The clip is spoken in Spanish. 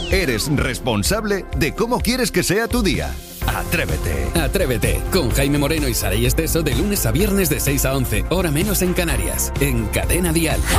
Eres responsable de cómo quieres que sea tu día. Atrévete. Atrévete, con Jaime Moreno y Saray Esteso de lunes a viernes de 6 a 11, hora menos en Canarias, en Cadena Dial.